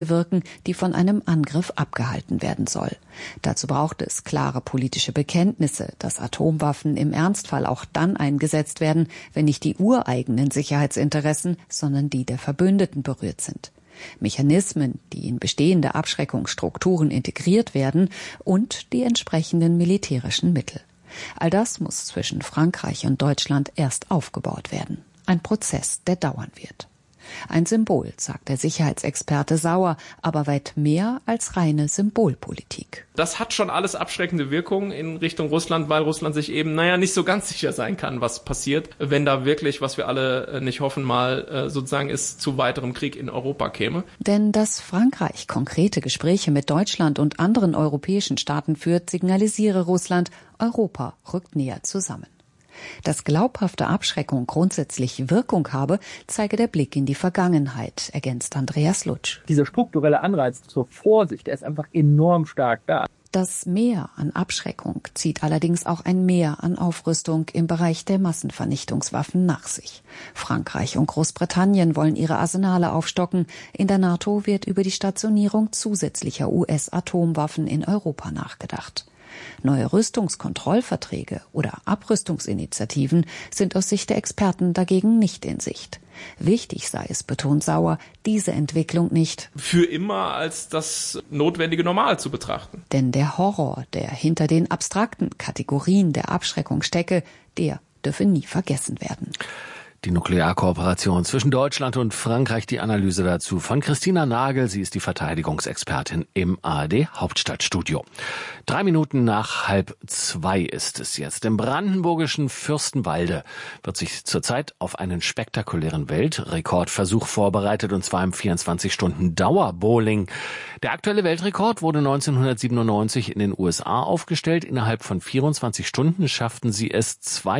wirken, die von einem Angriff abgehalten werden soll. Dazu braucht es klare politische Bekenntnisse, dass Atomwaffen im Ernstfall auch dann eingesetzt werden, wenn nicht die ureigenen Sicherheitsinteressen, sondern die der Verbündeten berührt sind. Mechanismen, die in bestehende Abschreckungsstrukturen integriert werden und die entsprechenden militärischen Mittel. All das muss zwischen Frankreich und Deutschland erst aufgebaut werden. Ein Prozess, der dauern wird. Ein Symbol, sagt der Sicherheitsexperte Sauer, aber weit mehr als reine Symbolpolitik. Das hat schon alles abschreckende Wirkung in Richtung Russland, weil Russland sich eben, nicht so ganz sicher sein kann, was passiert, wenn da wirklich, was wir alle nicht hoffen, mal sozusagen es zu weiterem Krieg in Europa käme. Denn dass Frankreich konkrete Gespräche mit Deutschland und anderen europäischen Staaten führt, signalisiere Russland, Europa rückt näher zusammen. Dass glaubhafte Abschreckung grundsätzlich Wirkung habe, zeige der Blick in die Vergangenheit, ergänzt Andreas Lutsch. Dieser strukturelle Anreiz zur Vorsicht, der ist einfach enorm stark da. Das Mehr an Abschreckung zieht allerdings auch ein Mehr an Aufrüstung im Bereich der Massenvernichtungswaffen nach sich. Frankreich und Großbritannien wollen ihre Arsenale aufstocken. In der NATO wird über die Stationierung zusätzlicher US-Atomwaffen in Europa nachgedacht. Neue Rüstungskontrollverträge oder Abrüstungsinitiativen sind aus Sicht der Experten dagegen nicht in Sicht. Wichtig sei es, betont Sauer, diese Entwicklung nicht für immer als das notwendige Normal zu betrachten. Denn der Horror, der hinter den abstrakten Kategorien der Abschreckung stecke, der dürfe nie vergessen werden. Die Nuklearkooperation zwischen Deutschland und Frankreich, die Analyse dazu von Christina Nagel. Sie ist die Verteidigungsexpertin im ARD Hauptstadtstudio. 3 Minuten nach 1:30 ist es jetzt. Im brandenburgischen Fürstenwalde wird sich zurzeit auf einen spektakulären Weltrekordversuch vorbereitet, und zwar im 24-Stunden-Dauerbowling. Der aktuelle Weltrekord wurde 1997 in den USA aufgestellt. Innerhalb von 24 Stunden schafften sie es,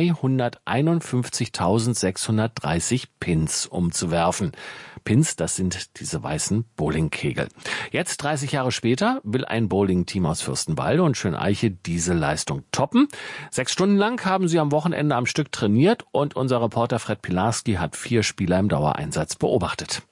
251.630 Pins umzuwerfen. Pins, das sind diese weißen Bowlingkegel. Jetzt, 30 Jahre später, will ein Bowling-Team aus Fürstenwalde und Schöneiche diese Leistung toppen. 6 Stunden lang haben sie am Wochenende am Stück trainiert und unser Reporter Fred Pilarski hat 4 Spieler im Dauereinsatz beobachtet.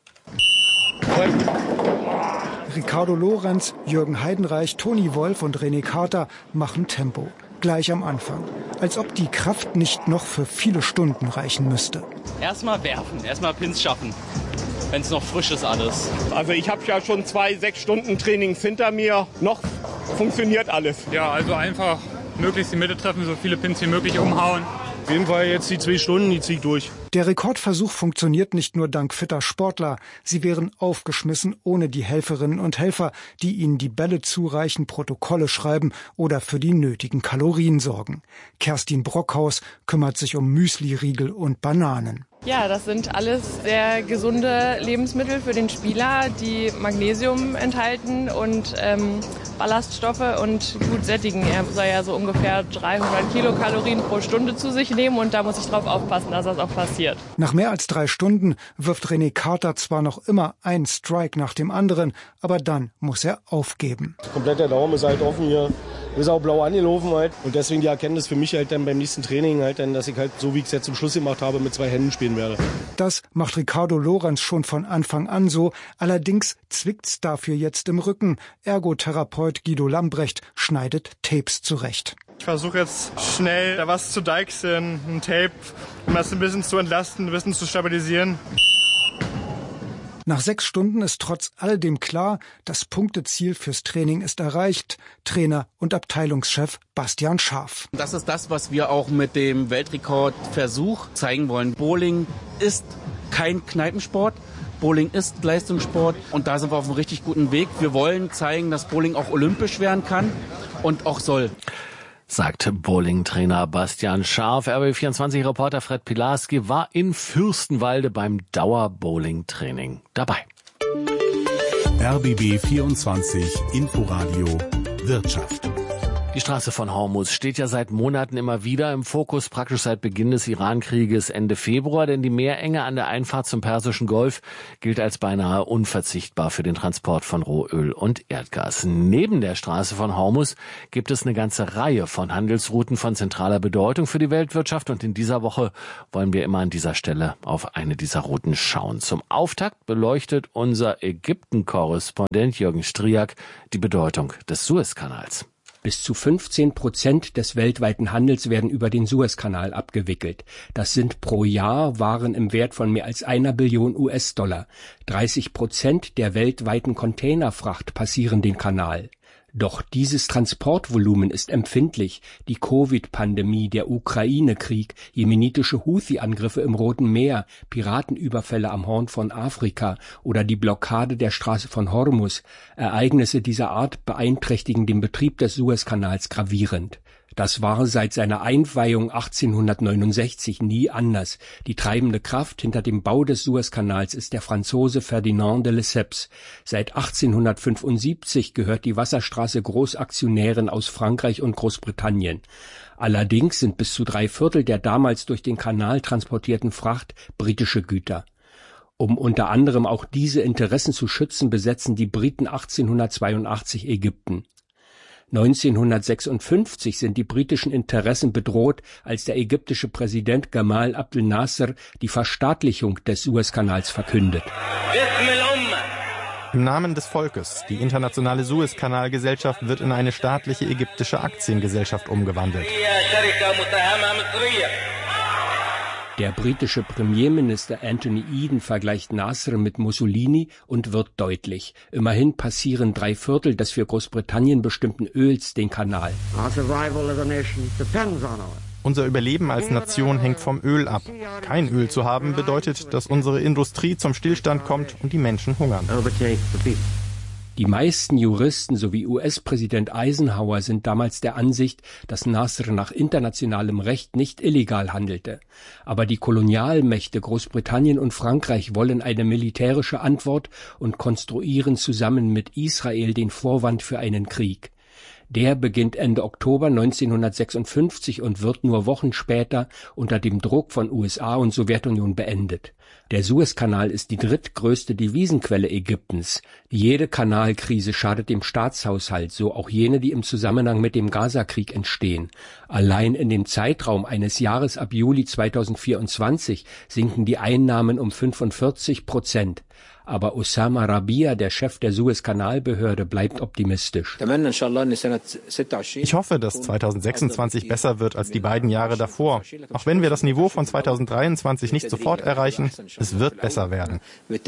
Ricardo Lorenz, Jürgen Heidenreich, Toni Wolf und René Carter machen Tempo. Gleich am Anfang. Als ob die Kraft nicht noch für viele Stunden reichen müsste. Erstmal werfen, erstmal Pins schaffen, wenn es noch frisch ist alles. Also ich habe ja schon 2 6-Stunden-Trainings hinter mir. Noch funktioniert alles. Ja, also einfach möglichst die Mitte treffen, so viele Pins wie möglich umhauen. Auf jeden Fall jetzt die 2 Stunden, die ziehe ich durch. Der Rekordversuch funktioniert nicht nur dank fitter Sportler. Sie wären aufgeschmissen ohne die Helferinnen und Helfer, die ihnen die Bälle zureichen, Protokolle schreiben oder für die nötigen Kalorien sorgen. Kerstin Brockhaus kümmert sich um Müsli-Riegel und Bananen. Ja, das sind alles sehr gesunde Lebensmittel für den Spieler, die Magnesium enthalten und Ballaststoffe und gut sättigen. Er soll ja so ungefähr 300 Kilokalorien pro Stunde zu sich nehmen und da muss ich drauf aufpassen, dass das auch passiert. Nach mehr als 3 Stunden wirft René Carter zwar noch immer einen Strike nach dem anderen, aber dann muss er aufgeben. Komplett der Daumen ist halt offen hier. Ist auch blau angelaufen halt. Und deswegen die Erkenntnis für mich halt dann beim nächsten Training halt dann, dass ich halt, so wie ich es jetzt zum Schluss gemacht habe, mit 2 Händen spielen werde. Das macht Ricardo Lorenz schon von Anfang an so. Allerdings zwickt's dafür jetzt im Rücken. Ergotherapeut Guido Lambrecht schneidet Tapes zurecht. Ich versuche jetzt schnell da was zu deichseln, ein Tape, um das ein bisschen zu entlasten, ein bisschen zu stabilisieren. Nach 6 Stunden ist trotz alledem klar, das Punkteziel fürs Training ist erreicht. Trainer und Abteilungschef Bastian Scharf. Das ist das, was wir auch mit dem Weltrekordversuch zeigen wollen. Bowling ist kein Kneipensport. Bowling ist Leistungssport und da sind wir auf einem richtig guten Weg. Wir wollen zeigen, dass Bowling auch olympisch werden kann und auch soll. Sagt Bowling-Trainer Bastian Scharf. RBB24-Reporter Fred Pilarski war in Fürstenwalde beim Dauer-Bowling-Training dabei. RBB 24 Inforadio Wirtschaft. Die Die Straße von Hormuz steht ja seit Monaten immer wieder im Fokus, praktisch seit Beginn des Iran-Krieges Ende Februar, denn die Meerenge an der Einfahrt zum Persischen Golf gilt als beinahe unverzichtbar für den Transport von Rohöl und Erdgas. Neben der Straße von Hormuz gibt es eine ganze Reihe von Handelsrouten von zentraler Bedeutung für die Weltwirtschaft und in dieser Woche wollen wir immer an dieser Stelle auf eine dieser Routen schauen. Zum Auftakt beleuchtet unser Ägypten-Korrespondent Jürgen Striak die Bedeutung des Suezkanals. Bis zu 15% des weltweiten Handels werden über den Suezkanal abgewickelt. Das sind pro Jahr Waren im Wert von mehr als 1 Billion US-Dollar. 30% der weltweiten Containerfracht passieren den Kanal. Doch dieses Transportvolumen ist empfindlich. Die Covid-Pandemie, der Ukraine-Krieg, jemenitische Houthi-Angriffe im Roten Meer, Piratenüberfälle am Horn von Afrika oder die Blockade der Straße von Hormuz. Ereignisse dieser Art beeinträchtigen den Betrieb des Suezkanals gravierend. Das war seit seiner Einweihung 1869 nie anders. Die treibende Kraft hinter dem Bau des Suezkanals ist der Franzose Ferdinand de Lesseps. Seit 1875 gehört die Wasserstraße Großaktionären aus Frankreich und Großbritannien. Allerdings sind bis zu 3/4 der damals durch den Kanal transportierten Fracht britische Güter. Um unter anderem auch diese Interessen zu schützen, besetzen die Briten 1882 Ägypten. 1956 sind die britischen Interessen bedroht, als der ägyptische Präsident Gamal Abdel Nasser die Verstaatlichung des Suezkanals verkündet. Im Namen des Volkes, die internationale Suezkanalgesellschaft wird in eine staatliche ägyptische Aktiengesellschaft umgewandelt. Der britische Premierminister Anthony Eden vergleicht Nasser mit Mussolini und wird deutlich. Immerhin passieren 3/4 des für Großbritannien bestimmten Öls den Kanal. Unser Überleben als Nation hängt vom Öl ab. Kein Öl zu haben bedeutet, dass unsere Industrie zum Stillstand kommt und die Menschen hungern. Die meisten Juristen sowie US-Präsident Eisenhower sind damals der Ansicht, dass Nasser nach internationalem Recht nicht illegal handelte. Aber die Kolonialmächte Großbritannien und Frankreich wollen eine militärische Antwort und konstruieren zusammen mit Israel den Vorwand für einen Krieg. Der beginnt Ende Oktober 1956 und wird nur Wochen später unter dem Druck von USA und Sowjetunion beendet. Der Suezkanal ist die drittgrößte Devisenquelle Ägyptens. Jede Kanalkrise schadet dem Staatshaushalt, so auch jene, die im Zusammenhang mit dem Gazakrieg entstehen. Allein in dem Zeitraum eines Jahres ab Juli 2024 sinken die Einnahmen um 45%. Aber Osama Rabia, der Chef der Suezkanalbehörde, bleibt optimistisch. Ich hoffe, dass 2026 besser wird als die beiden Jahre davor. Auch wenn wir das Niveau von 2023 nicht sofort erreichen, es wird besser werden.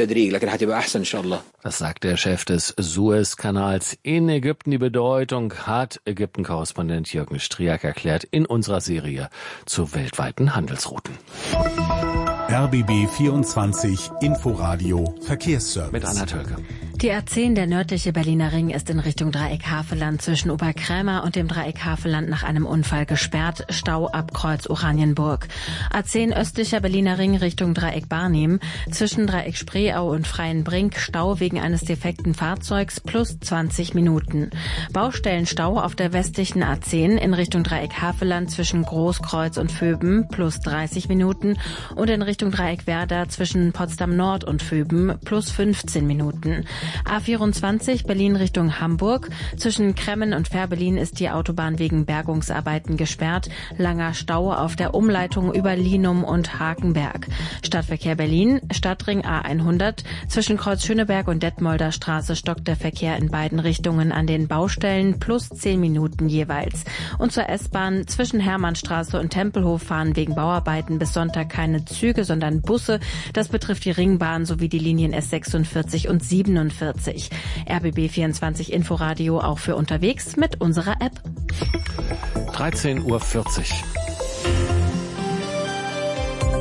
Das sagt der Chef des Suezkanals in Ägypten. Die Bedeutung hat Ägypten-Korrespondent Jürgen Striak erklärt in unserer Serie zu weltweiten Handelsrouten. RBB 24 Inforadio Verkehrsservice. Mit Anna Tölke. Die A10, der nördliche Berliner Ring, ist in Richtung Dreieck Havelland zwischen Oberkrämer und dem Dreieck Havelland nach einem Unfall gesperrt. Stau ab Kreuz Oranienburg. A10 östlicher Berliner Ring Richtung Dreieck Barnim zwischen Dreieck Spreeau und Freienbrink. Stau wegen eines defekten Fahrzeugs plus 20 Minuten. Baustellenstau auf der westlichen A10 in Richtung Dreieck Havelland zwischen Großkreuz und Vöben plus 30 Minuten und in Richtung Dreieck Werder zwischen Potsdam Nord und Vöben plus 15 Minuten. A24 Berlin Richtung Hamburg. Zwischen Kremmen und Fährberlin ist die Autobahn wegen Bergungsarbeiten gesperrt. Langer Stau auf der Umleitung über Linum und Hakenberg. Stadtverkehr Berlin, Stadtring A100. Zwischen Kreuz Schöneberg und Detmolder Straße stockt der Verkehr in beiden Richtungen an den Baustellen plus 10 Minuten jeweils. Und zur S-Bahn zwischen Hermannstraße und Tempelhof fahren wegen Bauarbeiten bis Sonntag keine Züge, sondern Busse. Das betrifft die Ringbahn sowie die Linien S46 und 47. RBB 24 Inforadio auch für unterwegs mit unserer App. 13:40 Uhr.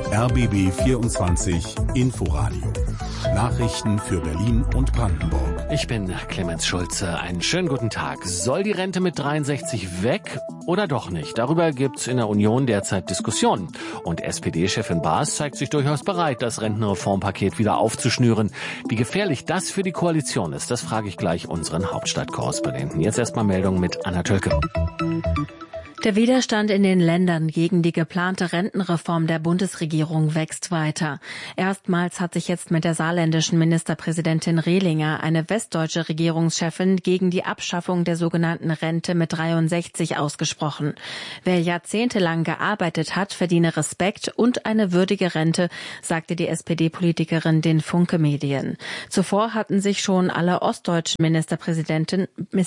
RBB 24 Inforadio. Nachrichten für Berlin und Brandenburg. Ich bin Clemens Schulze. Einen schönen guten Tag. Soll die Rente mit 63 weg oder doch nicht? Darüber gibt's in der Union derzeit Diskussionen. Und SPD-Chefin Baas zeigt sich durchaus bereit, das Rentenreformpaket wieder aufzuschnüren. Wie gefährlich das für die Koalition ist, das frage ich gleich unseren Hauptstadtkorrespondenten. Jetzt erstmal Meldung mit Anna Tölke. Der Widerstand in den Ländern gegen die geplante Rentenreform der Bundesregierung wächst weiter. Erstmals hat sich jetzt mit der saarländischen Ministerpräsidentin Rehlinger eine westdeutsche Regierungschefin gegen die Abschaffung der sogenannten Rente mit 63 ausgesprochen. Wer jahrzehntelang gearbeitet hat, verdiene Respekt und eine würdige Rente, sagte die SPD-Politikerin den Funke-Medien. Zuvor hatten sich schon alle ostdeutschen Ministerpräsidenten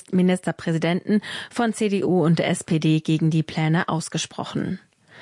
von CDU und SPD gegen die Pläne ausgesprochen.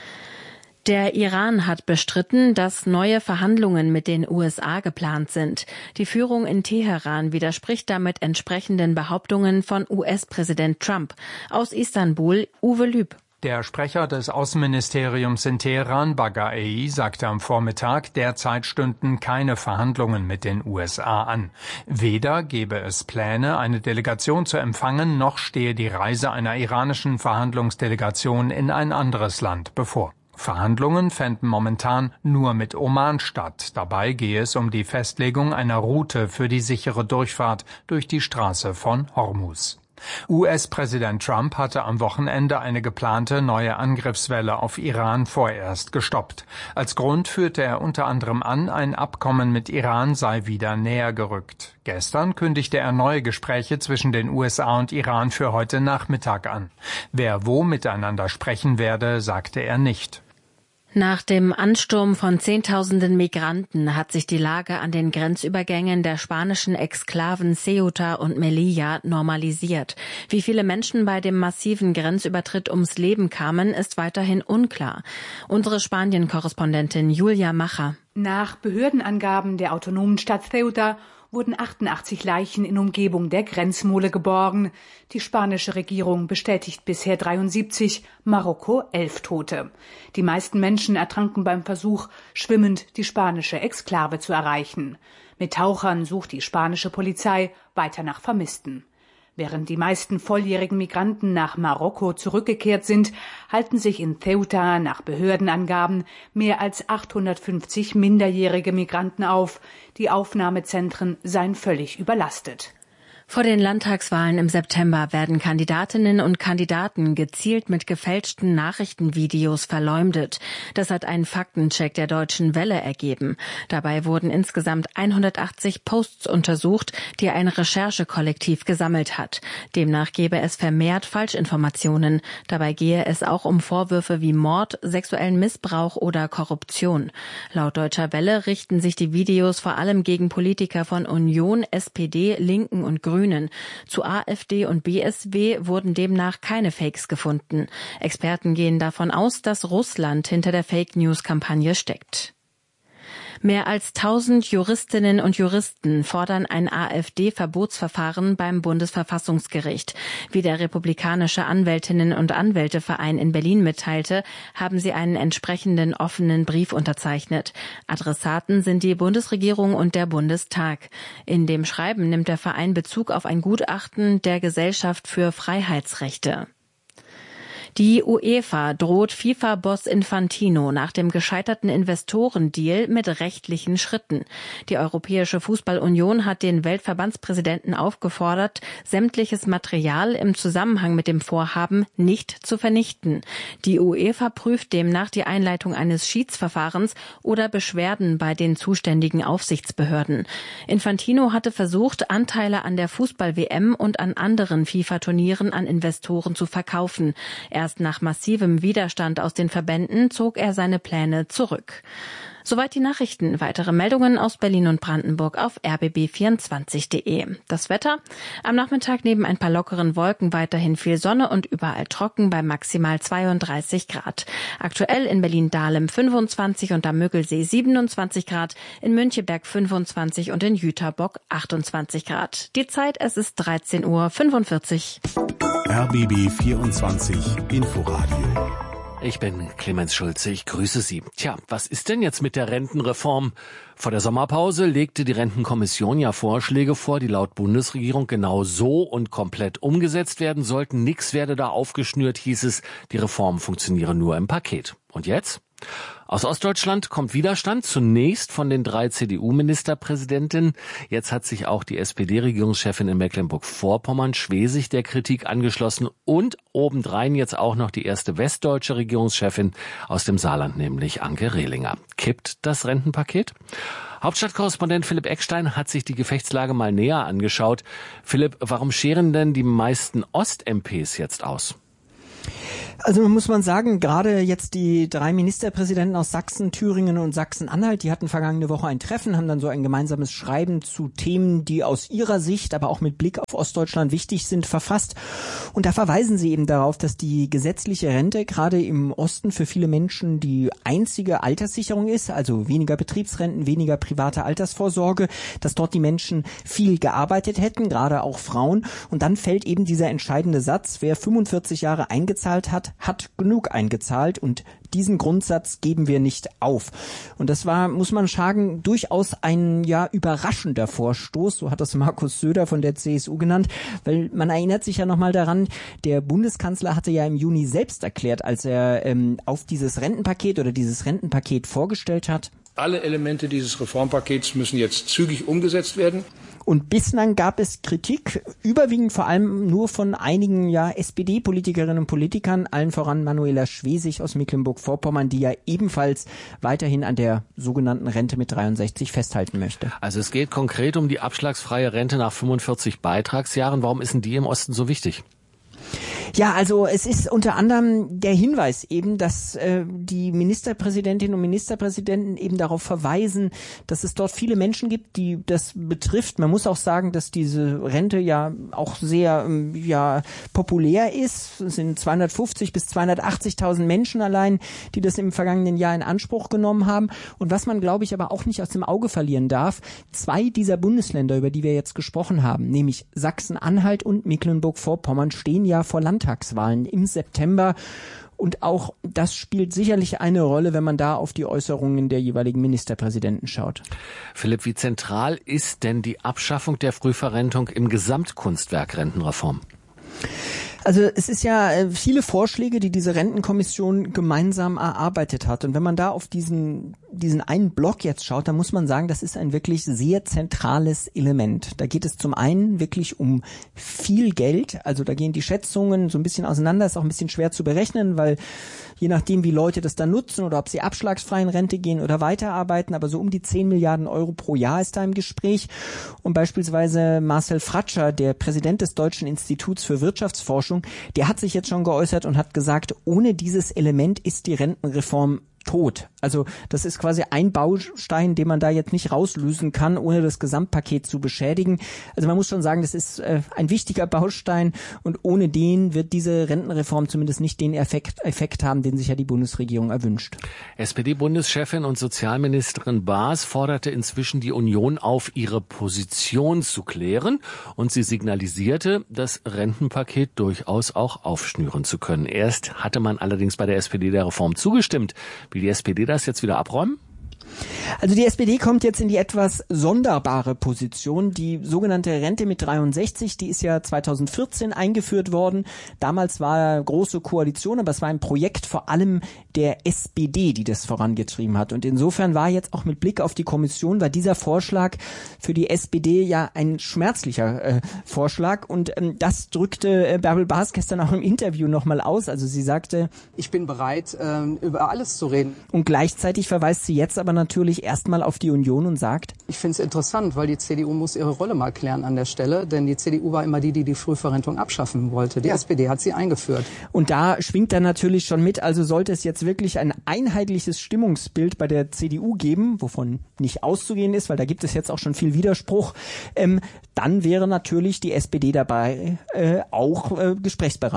Der Iran hat bestritten, dass neue Verhandlungen mit den USA geplant sind. Die Führung in Teheran widerspricht damit entsprechenden Behauptungen von US-Präsident Trump. Aus Istanbul, Uwe Lüb. Der Sprecher des Außenministeriums in Teheran, Baghai, sagte am Vormittag, derzeit stünden keine Verhandlungen mit den USA an. Weder gebe es Pläne, eine Delegation zu empfangen, noch stehe die Reise einer iranischen Verhandlungsdelegation in ein anderes Land bevor. Verhandlungen fänden momentan nur mit Oman statt. Dabei gehe es um die Festlegung einer Route für die sichere Durchfahrt durch die Straße von Hormuz. US-Präsident Trump hatte am Wochenende eine geplante neue Angriffswelle auf Iran vorerst gestoppt. Als Grund führte er unter anderem an, ein Abkommen mit Iran sei wieder näher gerückt. Gestern kündigte er neue Gespräche zwischen den USA und Iran für heute Nachmittag an. Wer wo miteinander sprechen werde, sagte er nicht. Nach dem Ansturm von Zehntausenden Migranten hat sich die Lage an den Grenzübergängen der spanischen Exklaven Ceuta und Melilla normalisiert. Wie viele Menschen bei dem massiven Grenzübertritt ums Leben kamen, ist weiterhin unklar. Unsere Spanien-Korrespondentin Julia Macher. Nach Behördenangaben der autonomen Stadt Ceuta wurden 88 Leichen in Umgebung der Grenzmole geborgen. Die spanische Regierung bestätigt bisher 73, Marokko 11 Tote. Die meisten Menschen ertranken beim Versuch, schwimmend die spanische Exklave zu erreichen. Mit Tauchern sucht die spanische Polizei weiter nach Vermissten. Während die meisten volljährigen Migranten nach Marokko zurückgekehrt sind, halten sich in Ceuta nach Behördenangaben mehr als 850 minderjährige Migranten auf. Die Aufnahmezentren seien völlig überlastet. Vor den Landtagswahlen im September werden Kandidatinnen und Kandidaten gezielt mit gefälschten Nachrichtenvideos verleumdet. Das hat ein Faktencheck der Deutschen Welle ergeben. Dabei wurden insgesamt 180 Posts untersucht, die ein Recherchekollektiv gesammelt hat. Demnach gebe es vermehrt Falschinformationen. Dabei gehe es auch um Vorwürfe wie Mord, sexuellen Missbrauch oder Korruption. Laut Deutscher Welle richten sich die Videos vor allem gegen Politiker von Union, SPD, Linken und Grünen. Zu AfD und BSW wurden demnach keine Fakes gefunden. Experten gehen davon aus, dass Russland hinter der Fake-News-Kampagne steckt. Mehr als 1000 Juristinnen und Juristen fordern ein AfD-Verbotsverfahren beim Bundesverfassungsgericht. Wie der Republikanische Anwältinnen- und Anwälteverein in Berlin mitteilte, haben sie einen entsprechenden offenen Brief unterzeichnet. Adressaten sind die Bundesregierung und der Bundestag. In dem Schreiben nimmt der Verein Bezug auf ein Gutachten der Gesellschaft für Freiheitsrechte. Die UEFA droht FIFA-Boss Infantino nach dem gescheiterten Investorendeal mit rechtlichen Schritten. Die Europäische Fußballunion hat den Weltverbandspräsidenten aufgefordert, sämtliches Material im Zusammenhang mit dem Vorhaben nicht zu vernichten. Die UEFA prüft demnach die Einleitung eines Schiedsverfahrens oder Beschwerden bei den zuständigen Aufsichtsbehörden. Infantino hatte versucht, Anteile an der Fußball-WM und an anderen FIFA-Turnieren an Investoren zu verkaufen. Erst nach massivem Widerstand aus den Verbänden zog er seine Pläne zurück. Soweit die Nachrichten. Weitere Meldungen aus Berlin und Brandenburg auf rbb24.de. Das Wetter: Am Nachmittag neben ein paar lockeren Wolken weiterhin viel Sonne und überall trocken bei maximal 32 Grad. Aktuell in Berlin-Dahlem 25 und am Müggelsee 27 Grad, in Müncheberg 25 und in Jüterbock 28 Grad. Die Zeit, es ist 13:45 Uhr. RBB 24 Inforadio Ich bin Clemens Schulze, ich grüße Sie. Tja, was ist denn jetzt mit der Rentenreform? Vor der Sommerpause legte die Rentenkommission ja Vorschläge vor, die laut Bundesregierung genau so und komplett umgesetzt werden sollten. Nix werde da aufgeschnürt, hieß es. Die Reform funktioniere nur im Paket. Und jetzt? Aus Ostdeutschland kommt Widerstand, zunächst von den 3 CDU-Ministerpräsidentinnen. Jetzt hat sich auch die SPD-Regierungschefin in Mecklenburg-Vorpommern, Schwesig, der Kritik angeschlossen und obendrein jetzt auch noch die erste westdeutsche Regierungschefin aus dem Saarland, nämlich Anke Rehlinger. Kippt das Rentenpaket? Hauptstadtkorrespondent Philipp Eckstein hat sich die Gefechtslage mal näher angeschaut. Philipp, warum scheren denn die meisten Ost-MPs jetzt aus? Also muss man sagen, gerade jetzt die 3 Ministerpräsidenten aus Sachsen, Thüringen und Sachsen-Anhalt, die hatten vergangene Woche ein Treffen, haben dann so ein gemeinsames Schreiben zu Themen, die aus ihrer Sicht, aber auch mit Blick auf Ostdeutschland wichtig sind, verfasst. Und da verweisen sie eben darauf, dass die gesetzliche Rente gerade im Osten für viele Menschen die einzige Alterssicherung ist, also weniger Betriebsrenten, weniger private Altersvorsorge, dass dort die Menschen viel gearbeitet hätten, gerade auch Frauen. Und dann fällt eben dieser entscheidende Satz, wer 45 Jahre eingezahlt hat, hat genug eingezahlt und diesen Grundsatz geben wir nicht auf. Und das war, muss man sagen, durchaus ein überraschender Vorstoß, so hat das Markus Söder von der CSU genannt, weil man erinnert sich ja nochmal daran, der Bundeskanzler hatte ja im Juni selbst erklärt, als er auf dieses Rentenpaket vorgestellt hat. Alle Elemente dieses Reformpakets müssen jetzt zügig umgesetzt werden. Und bislang gab es Kritik, überwiegend vor allem nur von einigen SPD-Politikerinnen und Politikern, allen voran Manuela Schwesig aus Mecklenburg-Vorpommern, die ja ebenfalls weiterhin an der sogenannten Rente mit 63 festhalten möchte. Also es geht konkret um die abschlagsfreie Rente nach 45 Beitragsjahren. Warum ist denn die im Osten so wichtig? Ja, also es ist unter anderem der Hinweis eben, dass die Ministerpräsidentinnen und Ministerpräsidenten eben darauf verweisen, dass es dort viele Menschen gibt, die das betrifft. Man muss auch sagen, dass diese Rente ja auch sehr populär ist. Es sind 250.000 bis 280.000 Menschen allein, die das im vergangenen Jahr in Anspruch genommen haben. Und was man, glaube ich, aber auch nicht aus dem Auge verlieren darf, 2 dieser Bundesländer, über die wir jetzt gesprochen haben, nämlich Sachsen-Anhalt und Mecklenburg-Vorpommern, stehen ja vor Landtagswahlen im September. Und auch das spielt sicherlich eine Rolle, wenn man da auf die Äußerungen der jeweiligen Ministerpräsidenten schaut. Philipp, wie zentral ist denn die Abschaffung der Frühverrentung im Gesamtkunstwerk Rentenreform? Also es ist ja viele Vorschläge, die diese Rentenkommission gemeinsam erarbeitet hat. Und wenn man da auf diesen einen Block jetzt schaut, dann muss man sagen, das ist ein wirklich sehr zentrales Element. Da geht es zum einen wirklich um viel Geld. Also da gehen die Schätzungen so ein bisschen auseinander. Ist auch ein bisschen schwer zu berechnen, weil je nachdem, wie Leute das dann nutzen oder ob sie abschlagsfrei in Rente gehen oder weiterarbeiten, aber so um die 10 Milliarden Euro pro Jahr ist da im Gespräch. Und beispielsweise Marcel Fratscher, der Präsident des Deutschen Instituts für Wirtschaftsforschung, der hat sich jetzt schon geäußert und hat gesagt, ohne dieses Element ist die Rentenreform tot. Also das ist quasi ein Baustein, den man da jetzt nicht rauslösen kann, ohne das Gesamtpaket zu beschädigen. Also man muss schon sagen, das ist ein wichtiger Baustein und ohne den wird diese Rentenreform zumindest nicht den Effekt haben, den sich ja die Bundesregierung erwünscht. SPD-Bundeschefin und Sozialministerin Baas forderte inzwischen die Union auf, ihre Position zu klären und sie signalisierte, das Rentenpaket durchaus auch aufschnüren zu können. Erst hatte man allerdings bei der SPD der Reform zugestimmt. Will die SPD das jetzt wieder abräumen? Also die SPD kommt jetzt in die etwas sonderbare Position. Die sogenannte Rente mit 63, die ist ja 2014 eingeführt worden. Damals war eine große Koalition, aber es war ein Projekt vor allem der SPD, die das vorangetrieben hat. Und insofern war jetzt auch mit Blick auf die Kommission, war dieser Vorschlag für die SPD ja ein schmerzlicher Vorschlag. Und das drückte Bärbel Baas gestern auch im Interview nochmal aus. Also sie sagte, ich bin bereit, über alles zu reden. Und gleichzeitig verweist sie jetzt aber natürlich erstmal auf die Union und sagt, ich finde es interessant, weil die CDU muss ihre Rolle mal klären an der Stelle, denn die CDU war immer die Frühverrentung abschaffen wollte. Die SPD hat sie eingeführt. Und da schwingt dann natürlich schon mit, also sollte es jetzt wirklich ein einheitliches Stimmungsbild bei der CDU geben, wovon nicht auszugehen ist, weil da gibt es jetzt auch schon viel Widerspruch, dann wäre natürlich die SPD dabei auch gesprächsbereit.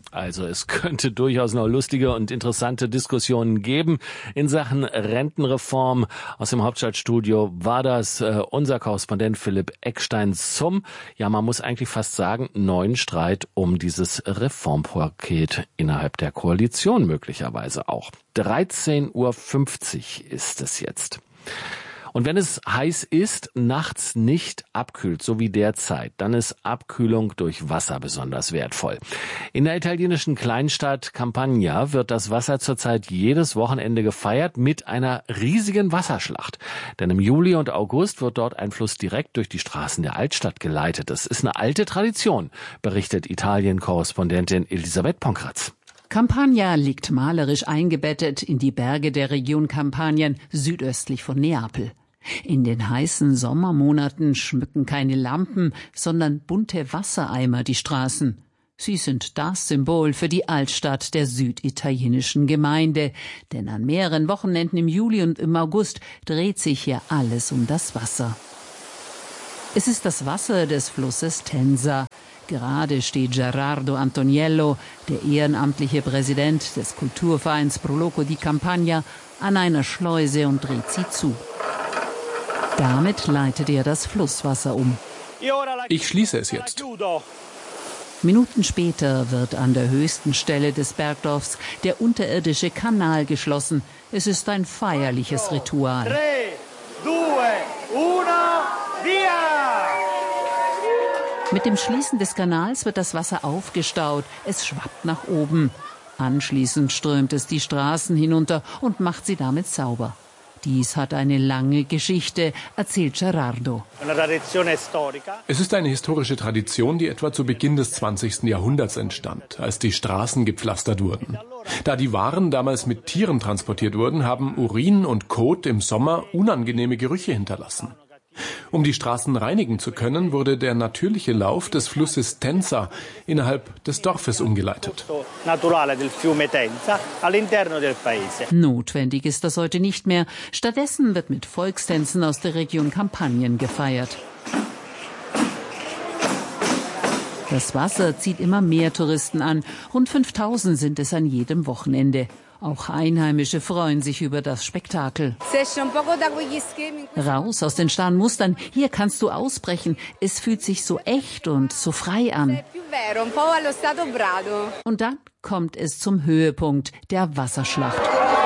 Also es könnte durchaus noch lustige und interessante Diskussionen geben in Sachen Rentenreform. Aus dem Hauptstadtstudio war das unser Korrespondent Philipp Eckstein zum, ja man muss eigentlich fast sagen, neuen Streit um dieses Reformpaket innerhalb der Koalition möglicherweise auch. 13:50 Uhr ist es jetzt. Und wenn es heiß ist, nachts nicht abkühlt, so wie derzeit, dann ist Abkühlung durch Wasser besonders wertvoll. In der italienischen Kleinstadt Campania wird das Wasser zurzeit jedes Wochenende gefeiert mit einer riesigen Wasserschlacht. Denn im Juli und August wird dort ein Fluss direkt durch die Straßen der Altstadt geleitet. Das ist eine alte Tradition, berichtet Italien-Korrespondentin Elisabeth Ponkratz. Campania liegt malerisch eingebettet in die Berge der Region Kampanien südöstlich von Neapel. In den heißen Sommermonaten schmücken keine Lampen, sondern bunte Wassereimer die Straßen. Sie sind das Symbol für die Altstadt der süditalienischen Gemeinde, denn an mehreren Wochenenden im Juli und im August dreht sich hier alles um das Wasser. Es ist das Wasser des Flusses Tenza. Gerade steht Gerardo Antoniello, der ehrenamtliche Präsident des Kulturvereins Pro Loco di Campania, an einer Schleuse und dreht sie zu. Damit leitet er das Flusswasser um. Ich schließe es jetzt. Minuten später wird an der höchsten Stelle des Bergdorfs der unterirdische Kanal geschlossen. Es ist ein feierliches Ritual. 3, 2, 1, via! Mit dem Schließen des Kanals wird das Wasser aufgestaut. Es schwappt nach oben. Anschließend strömt es die Straßen hinunter und macht sie damit sauber. Dies hat eine lange Geschichte, erzählt Gerardo. Es ist eine historische Tradition, die etwa zu Beginn des 20. Jahrhunderts entstand, als die Straßen gepflastert wurden. Da die Waren damals mit Tieren transportiert wurden, haben Urin und Kot im Sommer unangenehme Gerüche hinterlassen. Um die Straßen reinigen zu können, wurde der natürliche Lauf des Flusses Tenza innerhalb des Dorfes umgeleitet. Notwendig ist das heute nicht mehr. Stattdessen wird mit Volkstänzen aus der Region Kampanien gefeiert. Das Wasser zieht immer mehr Touristen an. Rund 5000 sind es an jedem Wochenende. Auch Einheimische freuen sich über das Spektakel. Raus aus den starren Mustern. Hier kannst du ausbrechen. Es fühlt sich so echt und so frei an. Und dann kommt es zum Höhepunkt der Wasserschlacht.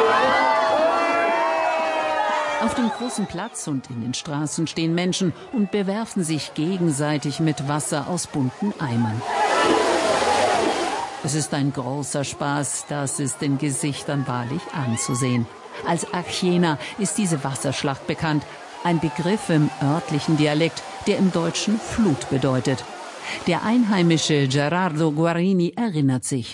Auf dem großen Platz und in den Straßen stehen Menschen und bewerfen sich gegenseitig mit Wasser aus bunten Eimern. Es ist ein großer Spaß, das ist den Gesichtern wahrlich anzusehen. Als Archiena ist diese Wasserschlacht bekannt, ein Begriff im örtlichen Dialekt, der im Deutschen Flut bedeutet. Der einheimische Gerardo Guarini erinnert sich.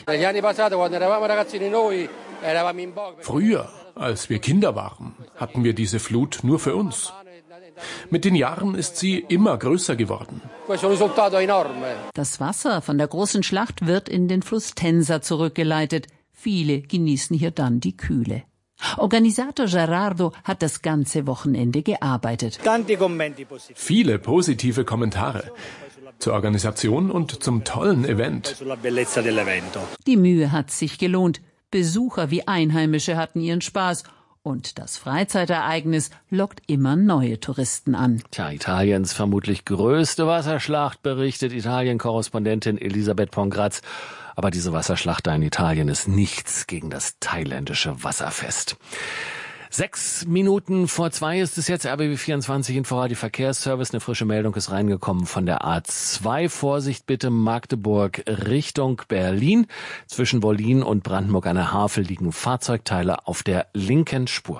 Früher, als wir Kinder waren, hatten wir diese Flut nur für uns. Mit den Jahren ist sie immer größer geworden. Das Wasser von der großen Schlacht wird in den Fluss Tenza zurückgeleitet. Viele genießen hier dann die Kühle. Organisator Gerardo hat das ganze Wochenende gearbeitet. Viele positive Kommentare zur Organisation und zum tollen Event. Die Mühe hat sich gelohnt. Besucher wie Einheimische hatten ihren Spaß. Und das Freizeitereignis lockt immer neue Touristen an. Tja, Italiens vermutlich größte Wasserschlacht, berichtet Italien-Korrespondentin Elisabeth Ponkratz. Aber diese Wasserschlacht da in Italien ist nichts gegen das thailändische Wasserfest. 6:06 ist es jetzt, RBB24 Inforadio Verkehrsservice. Eine frische Meldung ist reingekommen von der A2. Vorsicht bitte, Magdeburg Richtung Berlin. Zwischen Wollin und Brandenburg an der Havel liegen Fahrzeugteile auf der linken Spur.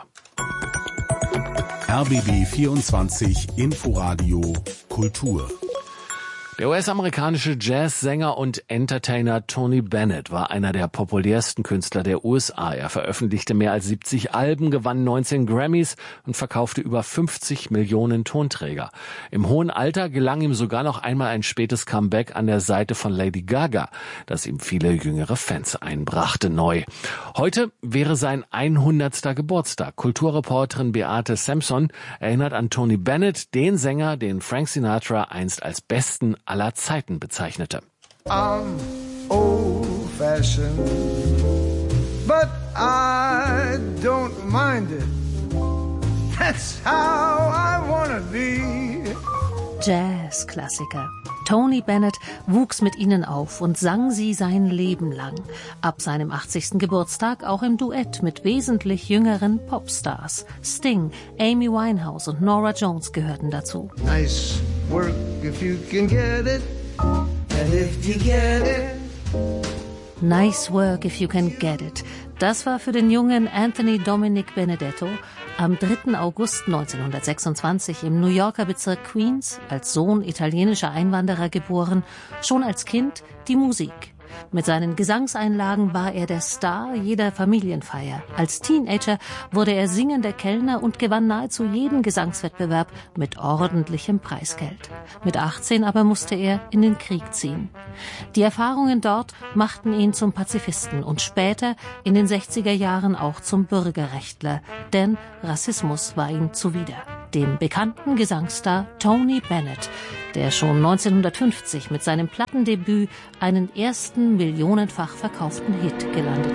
RBB24 Inforadio Kultur. Der US-amerikanische Jazzsänger und Entertainer Tony Bennett war einer der populärsten Künstler der USA. Er veröffentlichte mehr als 70 Alben, gewann 19 Grammys und verkaufte über 50 Millionen Tonträger. Im hohen Alter gelang ihm sogar noch einmal ein spätes Comeback an der Seite von Lady Gaga, das ihm viele jüngere Fans einbrachte neu. Heute wäre sein 100. Geburtstag. Kulturreporterin Beate Sampson erinnert an Tony Bennett, den Sänger, den Frank Sinatra einst als besten aller Zeiten bezeichnete. I'm old fashion, but I don't mind it. That's how I wanna be. Jazz-Klassiker. Tony Bennett wuchs mit ihnen auf und sang sie sein Leben lang. Ab seinem 80. Geburtstag auch im Duett mit wesentlich jüngeren Popstars. Sting, Amy Winehouse und Norah Jones gehörten dazu. Nice work if you can get it, and if you get it. Nice work if you can get it. Das war für den jungen Anthony Dominic Benedetto am 3. August 1926 im New Yorker Bezirk Queens, als Sohn italienischer Einwanderer geboren, schon als Kind die Musik. Mit seinen Gesangseinlagen war er der Star jeder Familienfeier. Als Teenager wurde er singender Kellner und gewann nahezu jeden Gesangswettbewerb mit ordentlichem Preisgeld. Mit 18 aber musste er in den Krieg ziehen. Die Erfahrungen dort machten ihn zum Pazifisten und später in den 60er Jahren auch zum Bürgerrechtler, denn Rassismus war ihm zuwider. Dem bekannten Gesangsstar Tony Bennett, der schon 1950 mit seinem Plattendebüt einen ersten millionenfach verkauften Hit gelandet